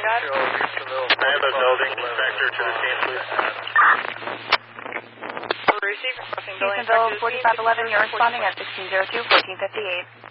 God. I have a building inspector to the scene, please. Receive requesting building Houstonville 4511, you're responding at 1602, 1458.